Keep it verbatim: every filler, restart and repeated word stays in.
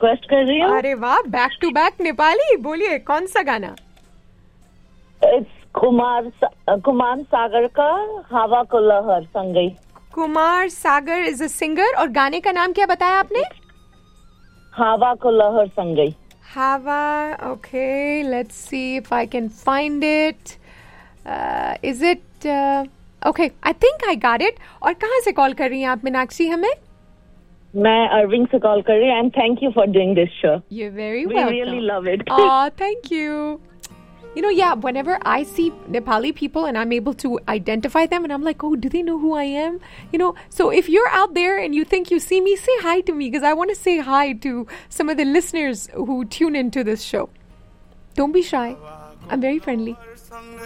Request कर रही हूँ. अरे वाह, बैक टू बैक नेपाली. बोलिए कौन सा गाना? It's कुमार कुमार सागर का हवा को लहर Sangai. Kumar Sagar is a singer और गाने का नाम क्या बताया आपने? हवा को लहर संगई. हवा. Okay, let's see if I can find it. Is it okay? I think I got it. और कहाँ से कॉल कर रही हैं आप मीनाक्षी हमें? मैं अर्विंग से कॉल कर रही हूँ. And thank you for doing this show. You're very We welcome. really love it. Oh, thank you. You know, yeah, whenever I see Nepali people and I'm able to identify them and I'm like, oh, do they know who I am? You know, so if you're out there and you think you see me, say hi to me because I want to say hi to some of the listeners who tune into this show. Don't be shy. I'm very friendly.